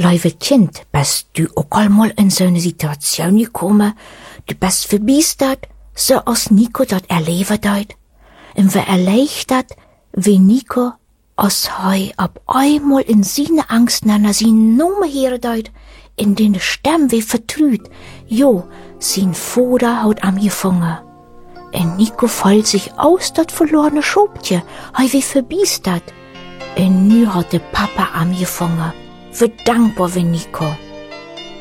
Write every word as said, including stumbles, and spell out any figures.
Lieve Kind, bist du ook al mal in so eine Situation gekommen, du bist verbiestert, so als Nico dat erleben deut, und wir erleichtert, wie Nico als hei ab einmal in seine Angst nanner sin Nummer hier deut, in den Stamm wie vertrüht, jo, sin Vater haut am gefangen. Und Nico fällt sich aus dat verlorene Schobtje, hei wie verbiestert. Und nu hat der Papa am gefangen. Wir dankbar wie Nico.